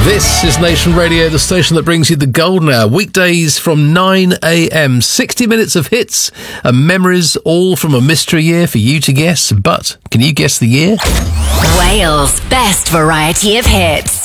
This is Nation Radio, the station that brings you the golden hour, weekdays from 9 a.m. 60 minutes of hits and memories, all from a mystery year for you to guess. But can you guess the year? Wales' best variety of hits.